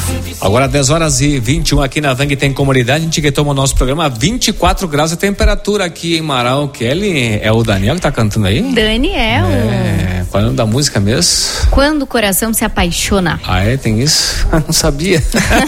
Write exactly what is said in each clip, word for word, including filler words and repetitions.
Agora dez horas e vinte e um aqui na Vang Tem Comunidade. A gente que toma o nosso programa, vinte e quatro graus de temperatura aqui em Marau. Kelly, é o Daniel que tá cantando aí? Daniel. É, qual é o nome da música mesmo? Quando o coração se apaixona. Ah, é? Tem isso? Não sabia.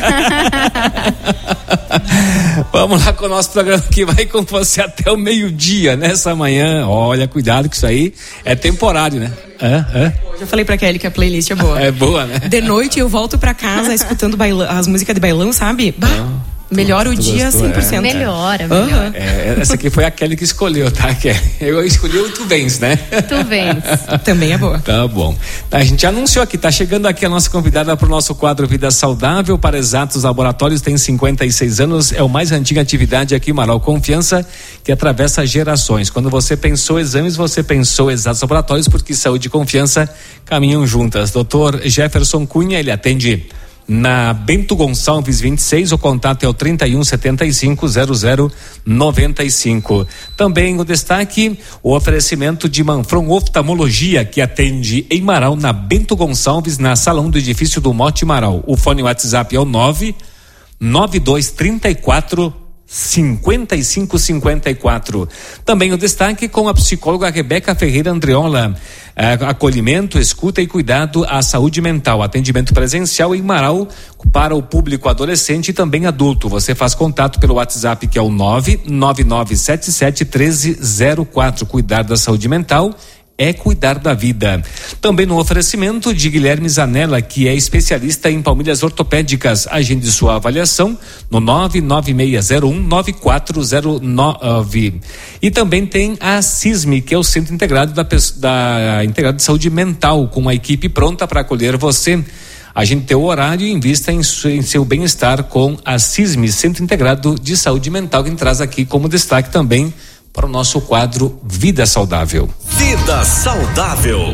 Vamos lá com o nosso programa que vai com você até o meio-dia nessa manhã. Olha, cuidado que isso aí é temporário, né? É, é. Já falei pra Kelly que a playlist é boa. É boa, né? De noite eu volto pra casa escutando bailão, as músicas de bailão, sabe? Bah, Não, melhora tu, o tu dia gostou, cem por cento. É. Melhora, melhora. Uhum. É, essa aqui foi a Kelly que escolheu, tá, Kelly? Eu escolhi o Tu Vens, né? Tu Vens. Também é boa. Tá bom. A gente anunciou aqui, tá chegando aqui a nossa convidada para o nosso quadro Vida Saudável. Para Exatos Laboratórios, tem cinquenta e seis anos, é o mais antiga atividade aqui em Marau. Confiança que atravessa gerações. Quando você pensou exames, você pensou Exatos Laboratórios, porque saúde e confiança caminham juntas. doutor Jefferson Cunha, ele atende na Bento Gonçalves vinte e seis, o contato é o trinta e um, setenta e cinco, zero zero noventa e cinco. Também o destaque, o oferecimento de Manfron Oftalmologia, que atende em Marau, na Bento Gonçalves, na Salão do Edifício do Mote Marau. O fone WhatsApp é o nove nove dois três quatro cinquenta e cinco cinquenta e quatro. Também o destaque com a psicóloga Rebeca Ferreira Andreola. É, acolhimento, escuta e cuidado à saúde mental. Atendimento presencial em Marau para o público adolescente e também adulto. Você faz contato pelo WhatsApp que é o nove nove nove sete sete um três zero quatro. Cuidar da saúde mental é cuidar da vida. Também no oferecimento de Guilherme Zanella, que é especialista em palmilhas ortopédicas. Agende sua avaliação no nove nove seis zero um nove quatro zero nove. E também tem a CISME, que é o Centro Integrado da, da Integrado de Saúde Mental, com a equipe pronta para acolher você. A gente tem o horário e invista em, em seu bem-estar com a CISME, Centro Integrado de Saúde Mental, que traz aqui como destaque também para o nosso quadro Vida Saudável. Vida Saudável.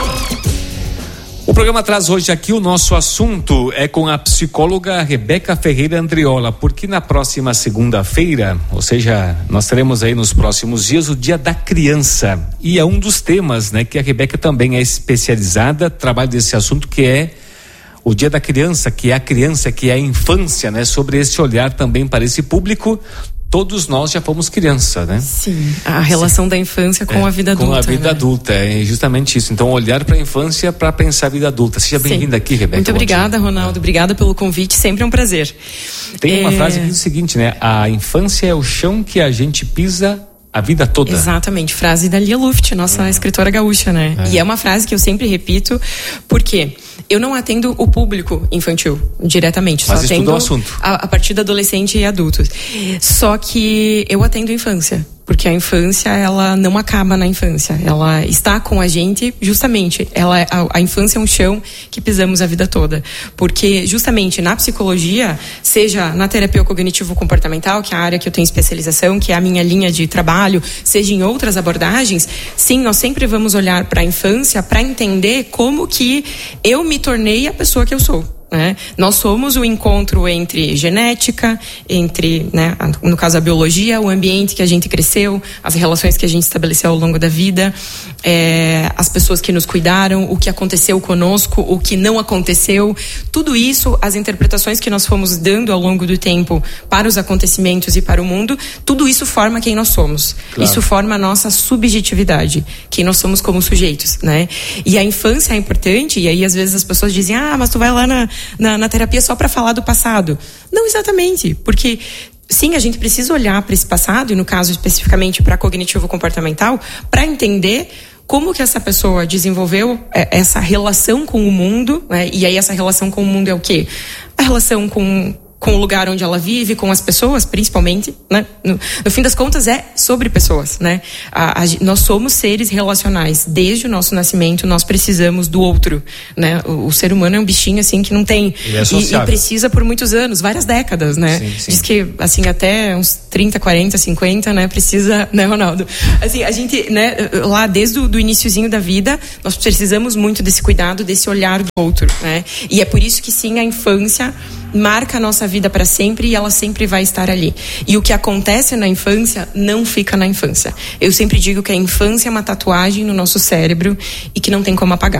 O programa traz hoje aqui o nosso assunto é com a psicóloga Rebeca Ferreira Andreola, porque na próxima segunda-feira, ou seja, nós teremos aí nos próximos dias o Dia da Criança, e é um dos temas, né, que a Rebeca também é especializada, trabalha desse assunto, que é o Dia da Criança, que é a criança, que é a infância, né, sobre esse olhar também para esse público. Todos nós já fomos criança, né? Sim, a relação Sim. da infância com é, a vida adulta. Com a vida né? adulta, é justamente isso. Então, olhar para a infância para pensar a vida adulta. Seja bem-vinda aqui, Rebeca. Muito obrigada, Ronaldo. Obrigada pelo convite, sempre é um prazer. Tem é... uma frase que diz o seguinte, né? A infância é o chão que a gente pisa a vida toda. Exatamente, frase da Lia Luft, nossa uhum. escritora gaúcha, né? É. E é uma frase que eu sempre repito, porque eu não atendo o público infantil diretamente, Mas só atendo o assunto. A, a partir do adolescente e adultos. Só que eu atendo a infância, porque a infância, ela não acaba na infância, ela está com a gente justamente, ela, a, a infância é um chão que pisamos a vida toda, porque justamente na psicologia, seja na terapia cognitivo-comportamental, que é a área que eu tenho especialização, que é a minha linha de trabalho, seja em outras abordagens, sim, nós sempre vamos olhar para a infância para entender como que eu me tornei a pessoa que eu sou. Né? Nós somos o encontro entre genética, entre, né, no caso a biologia, o ambiente que a gente cresceu, as relações que a gente estabeleceu ao longo da vida, é, as pessoas que nos cuidaram, o que aconteceu conosco, o que não aconteceu, tudo isso, as interpretações que nós fomos dando ao longo do tempo para os acontecimentos e para o mundo, tudo isso forma quem nós somos. Claro. Isso forma a nossa subjetividade, quem nós somos como sujeitos, né? E a infância é importante, e aí às vezes as pessoas dizem, ah, mas tu vai lá na Na, na terapia só para falar do passado. Não exatamente, porque sim, a gente precisa olhar para esse passado, e no caso especificamente para cognitivo-comportamental, para entender como que essa pessoa desenvolveu essa relação com o mundo, né? E aí essa relação com o mundo é o quê? A relação com com o lugar onde ela vive, com as pessoas, principalmente, né? No, no fim das contas, é sobre pessoas, né? A, a, nós somos seres relacionais. Desde o nosso nascimento, nós precisamos do outro, né? O, o ser humano é um bichinho, assim, que não tem... Ele é e, e precisa por muitos anos, várias décadas, né? Sim, sim. Diz que, assim, até uns trinta, quarenta, cinquenta, né? Precisa, né, Ronaldo? Assim, a gente, né? Lá, desde o do iniciozinho da vida, nós precisamos muito desse cuidado, desse olhar do outro, né? E é por isso que, sim, a infância marca a nossa vida para sempre, e ela sempre vai estar ali. E o que acontece na infância não fica na infância. Eu sempre digo que a infância é uma tatuagem no nosso cérebro e que não tem como apagar.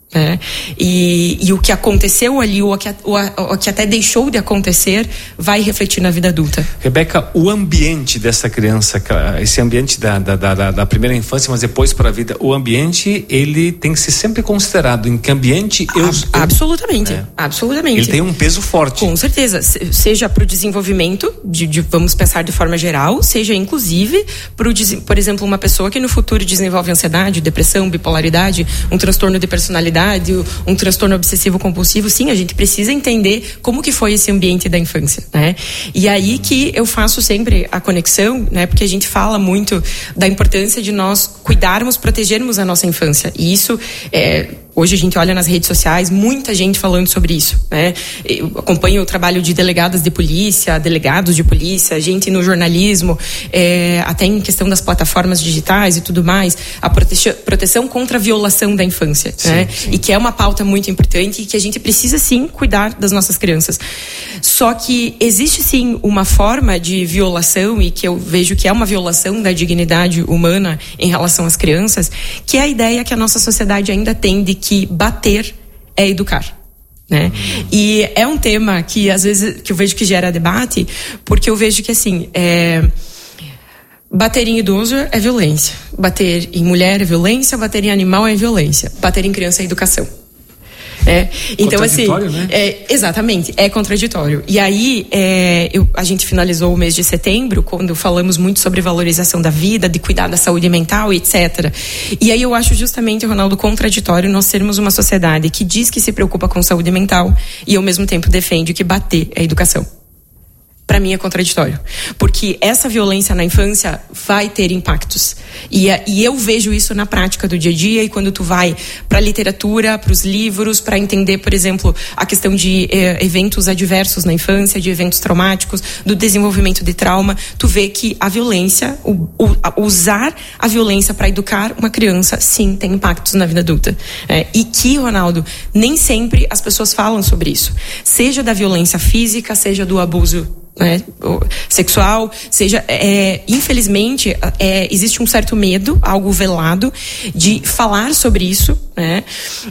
né? E, e o que aconteceu ali, o que, o, o que até deixou de acontecer, vai refletir na vida adulta. Rebeca, o ambiente dessa criança, esse ambiente da, da, da, da primeira infância, mas depois para a vida, o ambiente, ele tem que ser sempre considerado. Em que ambiente eu... Ab- absolutamente, é. absolutamente. Ele tem um peso forte. Com certeza, seja para o desenvolvimento, de, de, vamos pensar de forma geral, seja inclusive, pro, por exemplo, uma pessoa que no futuro desenvolve ansiedade, depressão, bipolaridade, um transtorno de personalidade, um transtorno obsessivo compulsivo. Sim, a gente precisa entender como que foi esse ambiente da infância, né? E aí que eu faço sempre a conexão, né? Porque a gente fala muito da importância de nós cuidarmos, protegermos a nossa infância. E isso é... Hoje a gente olha nas redes sociais, muita gente falando sobre isso, né? Eu acompanho o trabalho de delegadas de polícia, delegados de polícia, gente no jornalismo, é, até em questão das plataformas digitais e tudo mais, a prote- proteção contra a violação da infância, sim, né? Sim. E que é uma pauta muito importante e que a gente precisa sim cuidar das nossas crianças. Só que existe sim uma forma de violação, e que eu vejo que é uma violação da dignidade humana em relação às crianças, que é a ideia que a nossa sociedade ainda tem de que bater é educar, né? E é um tema que às vezes que eu vejo que gera debate, porque eu vejo que assim, é, bater em idoso é violência, bater em mulher é violência, bater em animal é violência, bater em criança é educação. É. Então, assim, né? é, exatamente, é contraditório. E aí, é, eu, a gente finalizou o mês de setembro, quando falamos muito sobre valorização da vida, de cuidar da saúde mental, etcétera. E aí eu acho justamente, Ronaldo, contraditório nós sermos uma sociedade que diz que se preocupa com saúde mental e ao mesmo tempo defende que bater é educação. Para mim é contraditório, porque essa violência na infância vai ter impactos, e, e eu vejo isso na prática do dia a dia. E quando tu vai para a literatura, para os livros, para entender, por exemplo, a questão de eh, eventos adversos na infância, de eventos traumáticos, do desenvolvimento de trauma, tu vê que a violência, o, o, a, usar a violência para educar uma criança, sim, tem impactos na vida adulta. É, e que, Ronaldo, nem sempre as pessoas falam sobre isso, seja da violência física, seja do abuso, né, sexual, seja, é, infelizmente, é, existe um certo medo, algo velado, de falar sobre isso, né,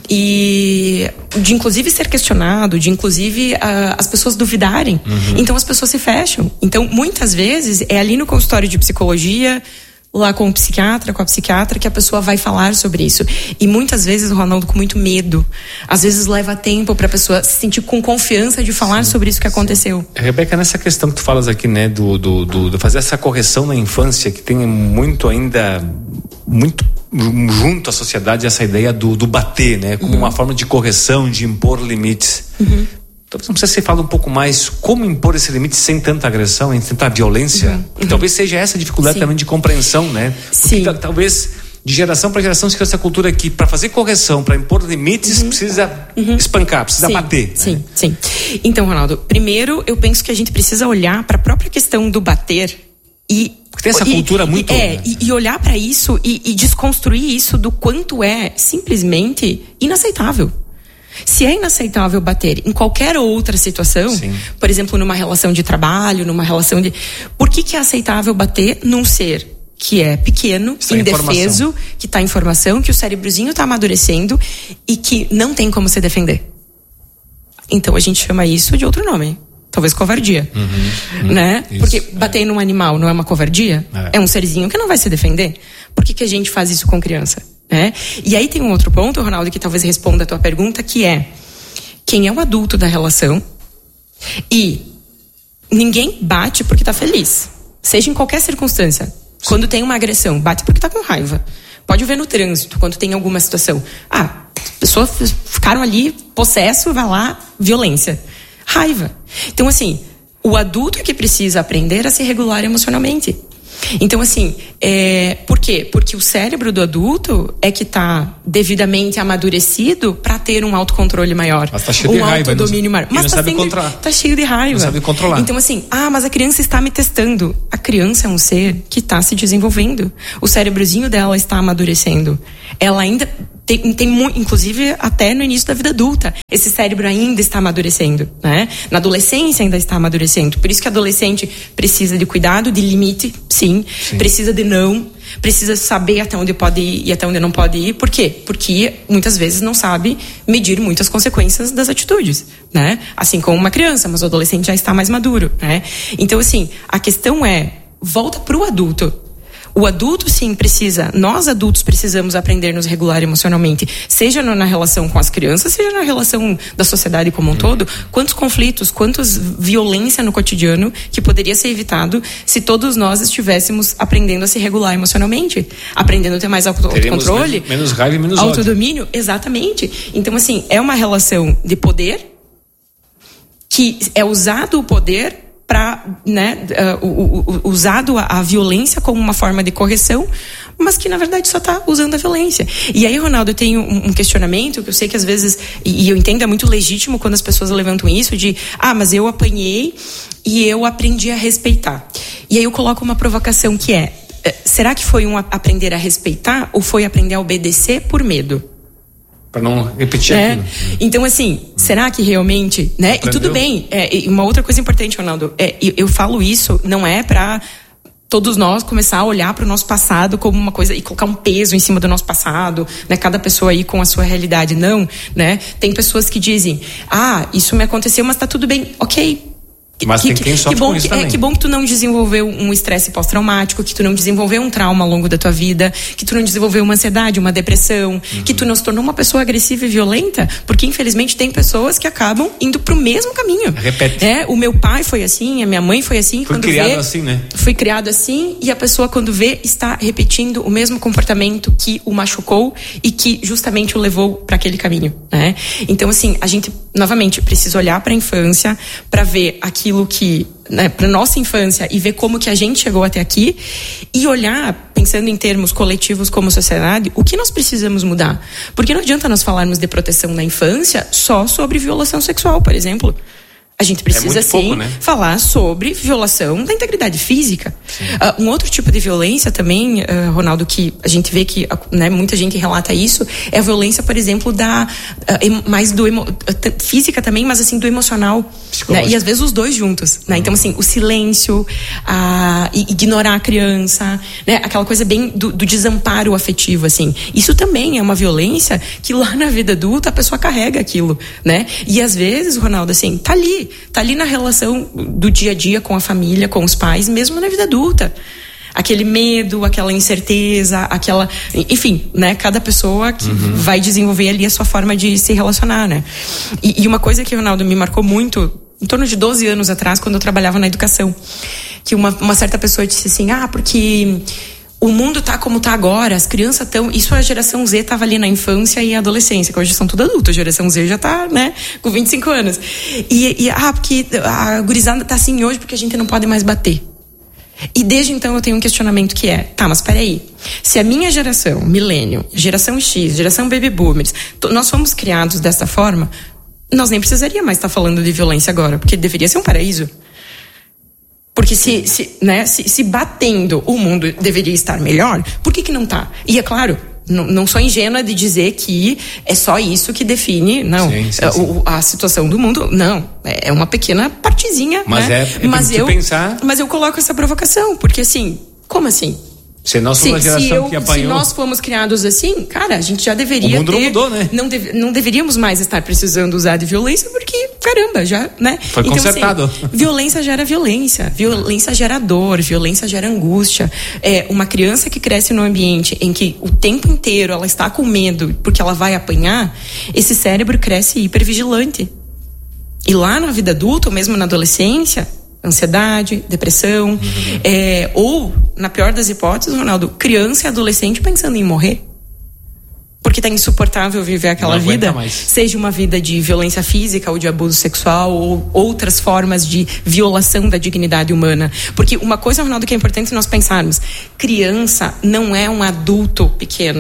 e de inclusive ser questionado, de inclusive uh, as pessoas duvidarem. Uhum. Então as pessoas se fecham. Então muitas vezes é ali no consultório de psicologia, lá com o psiquiatra, com a psiquiatra, que a pessoa vai falar sobre isso. E muitas vezes, Ronaldo, com muito medo. Às vezes leva tempo para a pessoa se sentir com confiança de falar sim, sobre isso que aconteceu. Sim. Rebeca, nessa questão que tu falas aqui, né, do, do, do, do fazer essa correção na infância, que tem muito ainda, muito junto à sociedade, essa ideia do, do bater, né, como uhum. uma forma de correção, de impor limites. Uhum. Talvez não precisa ser falado um pouco mais como impor esse limite sem tanta agressão, sem tanta violência. Uhum, uhum. Talvez seja essa a dificuldade sim. também de compreensão, né? Porque sim. talvez de geração para geração se cria essa cultura que para fazer correção, para impor limites, uhum. precisa uhum. espancar, precisa sim, bater. Sim, né? sim. Então, Ronaldo, primeiro eu penso que a gente precisa olhar para a própria questão do bater e porque tem essa cultura e, muito... É, né? e, e olhar para isso e, e desconstruir isso do quanto é simplesmente inaceitável. Se é inaceitável bater em qualquer outra situação, sim. por exemplo, numa relação de trabalho, numa relação de... Por que que é aceitável bater num ser que é pequeno, está indefeso, que está em formação, que o cérebrozinho está amadurecendo e que não tem como se defender? Então a gente chama isso de outro nome. Talvez covardia, uhum, né? Isso, porque bater é. num animal não é uma covardia? É. é um serzinho que não vai se defender. Por que que a gente faz isso com criança? É? E aí tem um outro ponto, Ronaldo, que talvez responda a tua pergunta, que é: quem é o adulto da relação? E ninguém bate porque tá feliz, seja em qualquer circunstância. Sim. Quando tem uma agressão, bate porque tá com raiva. Pode ver no trânsito, quando tem alguma situação. Ah, as pessoas ficaram ali, possesso, vai lá, violência. Raiva. Então, assim, o adulto é que precisa aprender a se regular emocionalmente. Então, assim, é, por quê? Porque o cérebro do adulto é que está devidamente amadurecido para ter um autocontrole maior. Mas tá cheio um de raiva. autodomínio maior. Mas não tá, sabe sendo, controlar. tá cheio de raiva. Não sabe controlar. Então, assim, ah, mas a criança está me testando. A criança é um ser que está se desenvolvendo. O cérebrozinho dela está amadurecendo. Ela ainda Tem, tem inclusive até no início da vida adulta, esse cérebro ainda está amadurecendo, né? Na adolescência ainda está amadurecendo. Por isso que adolescente precisa de cuidado, de limite, sim, sim. Precisa de não, precisa saber até onde pode ir e até onde não pode ir. Por quê? Porque muitas vezes não sabe medir muitas consequências das atitudes, né? Assim como uma criança, mas o adolescente já está mais maduro, né? Então, assim, a questão é, volta para o adulto. O adulto, sim, precisa, nós adultos precisamos aprender a nos regular emocionalmente, seja na relação com as crianças, seja na relação da sociedade como um todo. Quantos conflitos, quantas violência no cotidiano que poderia ser evitado se todos nós estivéssemos aprendendo a se regular emocionalmente, aprendendo a ter mais auto- autocontrole, menos, menos raiva e menos autodomínio, ódio. Exatamente. Então, assim, é uma relação de poder que é usado o poder para, né, uh, uh, uh, usado a, a violência como uma forma de correção, mas que na verdade só está usando a violência. E aí, Ronaldo, eu tenho um, um questionamento que eu sei que às vezes, e, e eu entendo, é muito legítimo quando as pessoas levantam isso de, ah, mas eu apanhei e eu aprendi a respeitar. E aí eu coloco uma provocação que é, será que foi um aprender a respeitar ou foi aprender a obedecer por medo? Para não repetir é. aquilo. Então, assim, será que realmente, né? Aprendeu? E tudo bem. É, e uma outra coisa importante, Ronaldo, é, eu, eu falo isso, não é para todos nós começar a olhar para o nosso passado como uma coisa e colocar um peso em cima do nosso passado, né? Cada pessoa aí com a sua realidade. Não, né? Tem pessoas que dizem, ah, isso me aconteceu, mas tá tudo bem. Ok. Mas que, tem quem sofre que bom com isso que, é, que bom que tu não desenvolveu um estresse pós-traumático, que tu não desenvolveu um trauma ao longo da tua vida, que tu não desenvolveu uma ansiedade, uma depressão, uhum. que tu não se tornou uma pessoa agressiva e violenta, porque infelizmente tem pessoas que acabam indo pro mesmo caminho. Repete. É, o meu pai foi assim, a minha mãe foi assim. Foi quando criado vê, assim, né? Foi criado assim, e a pessoa quando vê está repetindo o mesmo comportamento que o machucou e que justamente o levou para aquele caminho, né? Então, assim, a gente novamente precisa olhar para a infância para ver aquilo que, né, para nossa infância e ver como que a gente chegou até aqui e olhar, pensando em termos coletivos como sociedade, o que nós precisamos mudar. Porque não adianta nós falarmos de proteção na infância só sobre violação sexual, por exemplo. A gente precisa, é sim, pouco, né? falar sobre violação da integridade física. Uh, um outro tipo de violência também, uh, Ronaldo, que a gente vê que, né, muita gente relata isso, é a violência, por exemplo, da, uh, mais do emo, uh, física também, mas assim, do emocional. Né? E às vezes os dois juntos. Né? Uhum. Então, assim, o silêncio, a, ignorar a criança, né? Aquela coisa bem do, do desamparo afetivo, assim. Isso também é uma violência que lá na vida adulta a pessoa carrega aquilo, né? E às vezes, Ronaldo, assim, tá ali. Tá ali na relação do dia a dia com a família, com os pais, mesmo na vida adulta. Aquele medo, aquela incerteza, aquela... Enfim, né? Cada pessoa que uhum. vai desenvolver ali a sua forma de se relacionar, né? E, e uma coisa que, Ronaldo, me marcou muito, em torno de doze anos atrás, quando eu trabalhava na educação, que uma, uma certa pessoa disse assim, ah, porque... o mundo tá como tá agora, as crianças estão... Isso a geração Z tava ali na infância e adolescência, que hoje são tudo adultos. A geração Z já tá, né, com vinte e cinco anos. E, e ah, porque a gurizada tá assim hoje porque a gente não pode mais bater. E desde então eu tenho um questionamento que é, tá, mas peraí, se a minha geração, milênio, geração X, geração baby boomers, nós fomos criados dessa forma, nós nem precisaríamos mais estar falando de violência agora, porque deveria ser um paraíso. Porque se, se, né, se, se batendo o mundo deveria estar melhor, por que que não tá? E é claro, não, não sou ingênua de dizer que é só isso que define, não, sim, sim, sim. O, a situação do mundo, não, é uma pequena partezinha, mas né? é, é mas eu pensar... Mas eu coloco essa provocação, porque assim, como assim? Se nós somos se, uma geração se eu, que apanhou... Se nós fomos criados assim, cara, a gente já deveria o mundo ter... não mudou, né? Não, deve, não deveríamos mais estar precisando usar de violência, porque, caramba, já, né? Foi então, consertado. Assim, violência gera violência, violência gera dor, violência gera angústia. É, uma criança que cresce num ambiente em que o tempo inteiro ela está com medo porque ela vai apanhar, esse cérebro cresce hipervigilante. E lá na vida adulta, ou mesmo na adolescência... ansiedade, depressão, uhum. é, ou, na pior das hipóteses, Ronaldo, criança e adolescente pensando em morrer. Porque tá insuportável viver aquela vida, mais. Seja uma vida de violência física ou de abuso sexual ou outras formas de violação da dignidade humana. Porque uma coisa, Ronaldo, que é importante nós pensarmos, criança não é um adulto pequeno.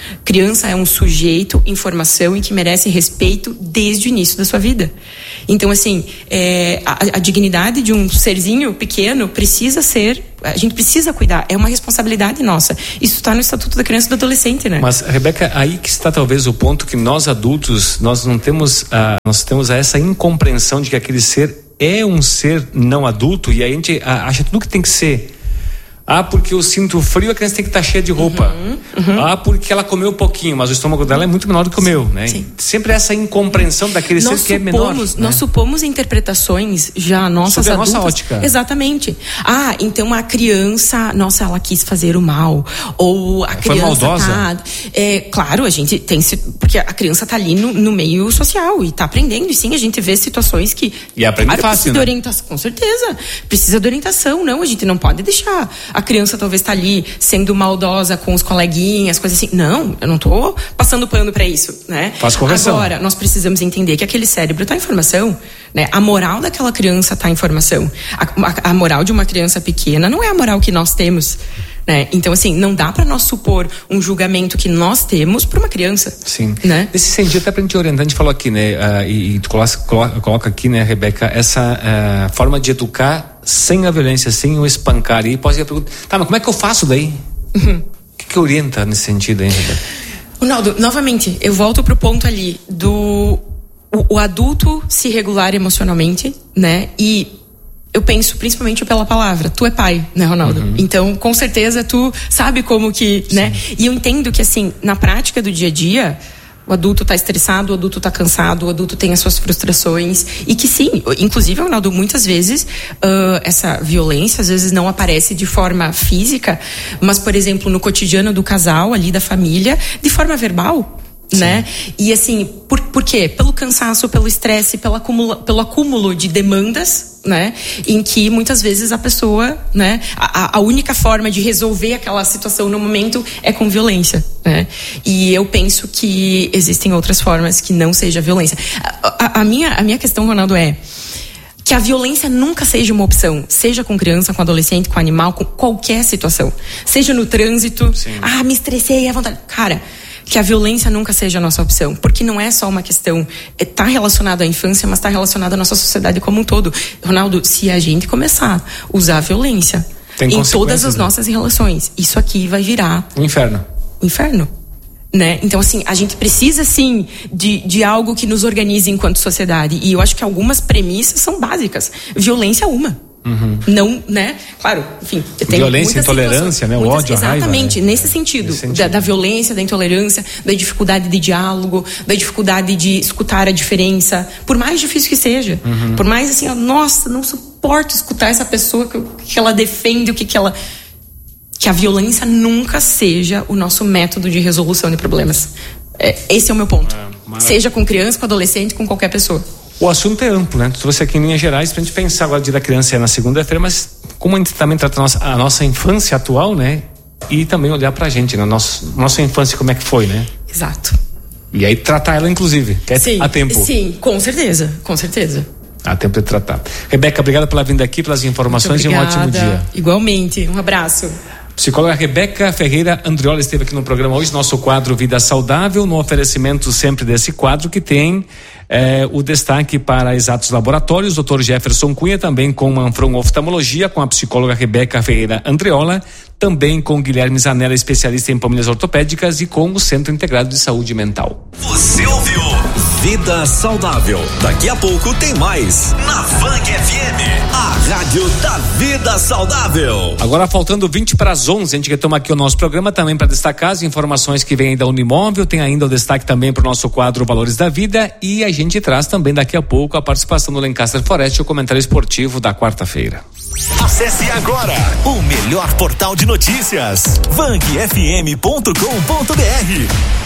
Criança é um sujeito em formação e que merece respeito desde o início da sua vida. Então, assim, é, a, a dignidade de um serzinho pequeno precisa ser... A gente precisa cuidar, é uma responsabilidade nossa. Isso está no Estatuto da Criança e do Adolescente, né? Mas, Rebeca, aí que está talvez o ponto que nós adultos, nós não temos, ah, nós temos essa incompreensão de que aquele ser é um ser não adulto, e aí a gente ah, acha tudo que tem que ser. Ah, porque eu sinto frio, a criança tem que estar cheia de roupa. Uhum, uhum. Ah, porque ela comeu pouquinho, mas o estômago dela é muito menor do que o meu, né? Sim. Sempre essa incompreensão daquele nós ser que supomos, é menor. Né? Nós supomos interpretações já nossas sobre a adultas. Nossa ótica. Exatamente. Ah, então a criança, nossa, ela quis fazer o mal. Ou a Foi criança maldosa. tá... É, claro, a gente tem... Porque a criança tá ali no, no meio social e tá aprendendo. E sim, a gente vê situações que... E aprende claro, fácil, precisa né? de orientação, com certeza. Precisa de orientação. Não, a gente não pode deixar a criança talvez tá ali sendo maldosa com os coleguinhas, coisas assim. Não, eu não tô passando pano pra isso, né? Faz correção. Agora, nós precisamos entender que aquele cérebro tá em formação, né? A moral daquela criança tá em formação. A, a, a moral de uma criança pequena não é a moral que nós temos, né? Então, assim, não dá pra nós supor um julgamento que nós temos pra uma criança. Sim. Né? Nesse sentido, até pra gente orientar, a gente falou aqui, né? Uh, e, e tu coloca, coloca, coloca aqui, né, Rebeca, essa uh, forma de educar sem a violência, sem o espancar. E pode ser a pergunta, tá, mas como é que eu faço daí? Uhum. O que que orienta nesse sentido, hein, Rebeca? Ronaldo, novamente, eu volto pro ponto ali do o, o adulto se regular emocionalmente, né? E eu penso principalmente pela palavra. Tu é pai, né, Ronaldo? Uhum. Então, com certeza, tu sabe como que, Sim. né? E eu entendo que, assim, na prática do dia a dia, o adulto tá estressado, o adulto tá cansado, o adulto tem as suas frustrações. E que sim, inclusive, Ronaldo, muitas vezes uh, essa violência, às vezes não aparece de forma física, mas, por exemplo, no cotidiano do casal, ali da família, de forma verbal. Sim. Né? E assim, por, por quê? Pelo cansaço, pelo estresse, pelo acúmulo, pelo acúmulo de demandas, né? Em que muitas vezes a pessoa, né? A, a única forma de resolver aquela situação no momento é com violência, né? E eu penso que existem outras formas que não seja violência. A, a, a, minha, a minha questão, Ronaldo, é que a violência nunca seja uma opção, seja com criança, com adolescente, com animal, com qualquer situação. Seja no trânsito, Sim. ah, me estressei, à vontade. Cara, que a violência nunca seja a nossa opção, porque não é só uma questão, está relacionado à infância, mas está relacionado à nossa sociedade como um todo. Ronaldo, se a gente começar a usar a violência em todas as né? nossas relações, isso aqui vai virar um inferno. Um inferno. Né? Então, assim, a gente precisa, sim, de, de algo que nos organize enquanto sociedade. E eu acho que algumas premissas são básicas. Violência é uma. Uhum. Não, né? Claro, enfim. Tem violência, intolerância, né? O muitas, ódio, a raiva. Exatamente, né? nesse sentido. Nesse sentido. Da, da violência, da intolerância, da dificuldade de diálogo, da dificuldade de escutar a diferença. Por mais difícil que seja. Uhum. Por mais assim, ó, nossa, não suporto escutar essa pessoa, que, que ela defende, o que que ela... Que a violência nunca seja o nosso método de resolução de problemas. É, esse é o meu ponto. É, seja com criança, com adolescente, com qualquer pessoa. O assunto é amplo, né? Tu trouxe aqui em linhas gerais pra gente pensar agora. O dia da criança é na segunda-feira, mas como a gente também trata a nossa, a nossa infância atual, né? E também olhar pra gente, né? Nossa, nossa infância, como é que foi, né? Exato. E aí tratar ela, inclusive, que é sim, a tempo. Sim, com certeza, com certeza. Há tempo de tratar. Rebeca, obrigada pela vinda aqui, pelas informações e um ótimo dia. Igualmente, um abraço. Psicóloga Rebeca Ferreira Andriola esteve aqui no programa hoje, nosso quadro Vida Saudável, no oferecimento sempre desse quadro que tem eh, o destaque para Exatos Laboratórios, doutor Jefferson Cunha, também com Manfron Oftalmologia, com a psicóloga Rebeca Ferreira Andriola, também com Guilherme Zanella, especialista em famílias ortopédicas, e com o Centro Integrado de Saúde Mental. Você ouviu Vida Saudável. Daqui a pouco tem mais na Funk F M, a rádio da Vida Saudável. Agora faltando vinte para as onze, a gente quer tomar aqui o nosso programa também para destacar as informações que vêm da Unimóvel, tem ainda o destaque também para o nosso quadro Valores da Vida, e a gente traz também daqui a pouco a participação do Lancaster Forest, o comentário esportivo da quarta-feira. Acesse agora o melhor portal de notícias, funk f m ponto com ponto b r.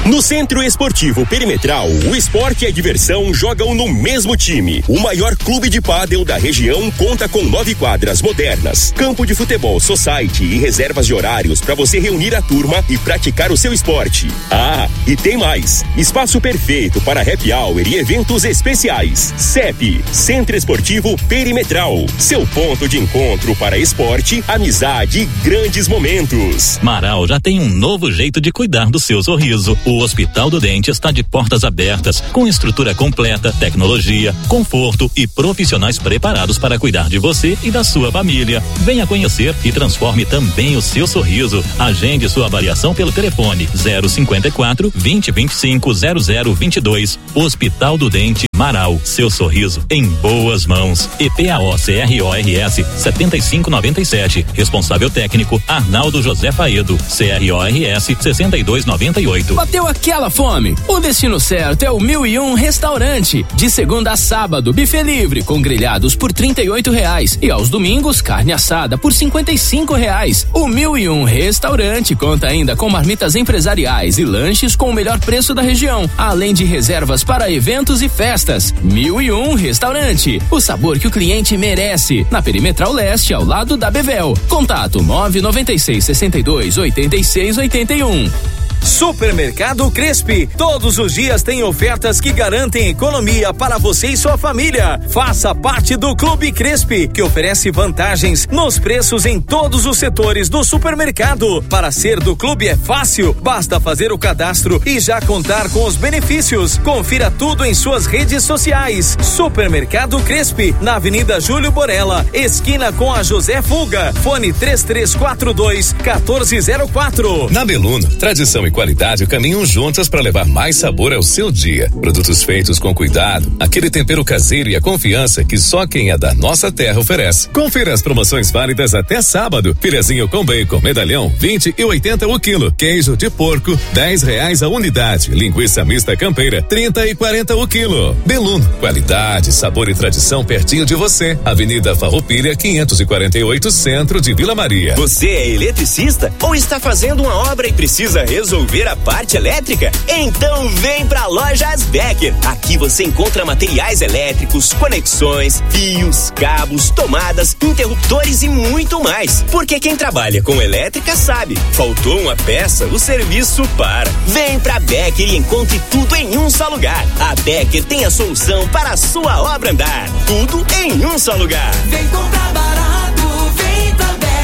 No Centro Esportivo Perimetral, o esporte e a diversão jogam no mesmo time. O maior clube de pádel da região conta com nove quadras modernas, campo de futebol society e reservas de horários para você reunir a turma e praticar o seu esporte. Ah, e tem mais. Espaço perfeito para happy hour e eventos especiais. C E P, Centro Esportivo Perimetral. Seu ponto de encontro para esporte, amizade e grandes momentos. Marau já tem um novo jeito de cuidar do seu sorriso. O Hospital do Dente está de portas abertas, com estrutura completa, tecnologia, conforto e profissionais preparados para cuidar de você e da sua família. Venha conhecer e transforme também o seu sorriso. Agende sua avaliação pelo telefone zero cinquenta e quatro, vinte, vinte e cinco, zero zero vinte e dois. Hospital do Dente Marau, seu sorriso em boas mãos. E P A O C R O R S setenta e cinco noventa e sete. Responsável técnico Arnaldo José Faedo, C R O R S sessenta e dois noventa e oito. Bateu aquela fome? O destino certo é o Mil e Um Restaurante. De segunda a sábado, buffet livre com grelhados por trinta e oito reais e aos domingos carne assada por cinquenta e cinco reais. O Mil e Um Restaurante conta ainda com marmitas empresariais e lanches com o melhor preço da região, além de reservas para eventos e festas. Mil e Um Restaurante, o sabor que o cliente merece. Na Perimetral Leste, ao lado da Bevel. Contato nove nove seis, sessenta e dois, oitenta e seis, oitenta e um. Supermercado Crespi, todos os dias tem ofertas que garantem economia para você e sua família. Faça parte do Clube Crespi, que oferece vantagens nos preços em todos os setores do supermercado. Para ser do clube é fácil, basta fazer o cadastro e já contar com os benefícios. Confira tudo em suas redes sociais. Supermercado Crespi, na Avenida Júlio Borella, esquina com a José Fuga. Fone três três quatro dois, um quatro zero quatro. Na Beluno, tradição e qualidade caminham juntas para levar mais sabor ao seu dia. Produtos feitos com cuidado, aquele tempero caseiro e a confiança que só quem é da nossa terra oferece. Confira as promoções válidas até sábado. Filezinho com bacon, medalhão, vinte e oitenta o quilo. Queijo de porco, dez reais a unidade. Linguiça mista campeira, trinta e quarenta o quilo. Beluno, qualidade, sabor e tradição pertinho de você. Avenida Farroupilha, quinhentos e quarenta e oito, centro de Vila Maria. Você é eletricista ou está fazendo uma obra e precisa resolver a parte elétrica? Então vem pra Lojas Becker. Aqui você encontra materiais elétricos, conexões, fios, cabos, tomadas, interruptores e muito mais. Porque quem trabalha com elétrica sabe, faltou uma peça, o serviço para. Vem pra Becker e encontre tudo em um só lugar. A Becker tem a solução para a sua obra andar. Tudo em um só lugar. Vem comprar barato, vem pra Becker.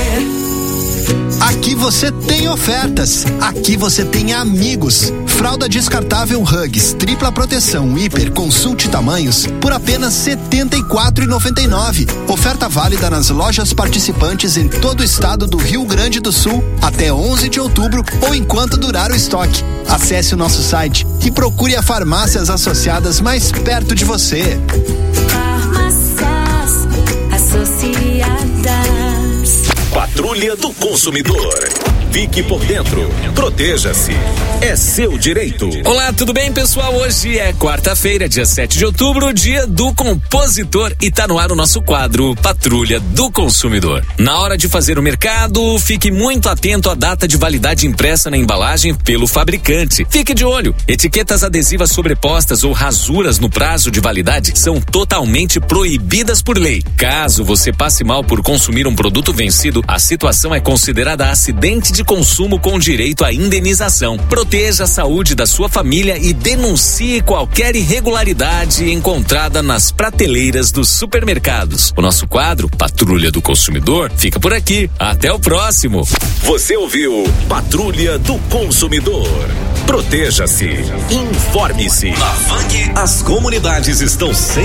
Aqui você tem ofertas, aqui você tem amigos. Fralda descartável Huggies, tripla proteção, hiper, consulte tamanhos por apenas setenta e quatro reais e noventa e nove centavos. Oferta válida nas lojas participantes em todo o estado do Rio Grande do Sul até onze de outubro ou enquanto durar o estoque. Acesse o nosso site e procure a farmácias associadas mais perto de você. Farmácias Associadas. Patrulha do Consumidor. Fique por dentro. Proteja-se. É seu direito. Olá, tudo bem, pessoal? Hoje é quarta-feira, dia sete de outubro, dia do compositor, e tá no ar o nosso quadro Patrulha do Consumidor. Na hora de fazer o mercado, fique muito atento à data de validade impressa na embalagem pelo fabricante. Fique de olho. Etiquetas adesivas sobrepostas ou rasuras no prazo de validade são totalmente proibidas por lei. Caso você passe mal por consumir um produto vencido, a situação é considerada acidente de consumo com direito à indenização. Proteja a saúde da sua família e denuncie qualquer irregularidade encontrada nas prateleiras dos supermercados. O nosso quadro Patrulha do Consumidor fica por aqui. Até o próximo. Você ouviu Patrulha do Consumidor. Proteja-se. Informe-se. Na Fang, as comunidades estão sempre